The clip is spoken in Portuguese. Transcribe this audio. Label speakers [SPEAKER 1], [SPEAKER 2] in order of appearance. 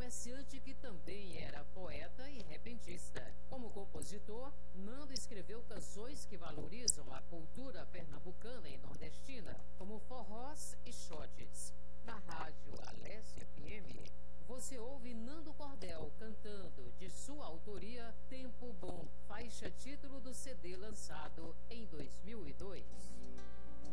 [SPEAKER 1] comerciante que também era poeta e repentista. Como compositor, Nando escreveu canções que valorizam a cultura pernambucana e nordestina, como forrós e xotes. Na rádio Alesse FM, você ouve Nando Cordel cantando, de sua autoria, Tempo Bom, faixa título do CD lançado em 2000.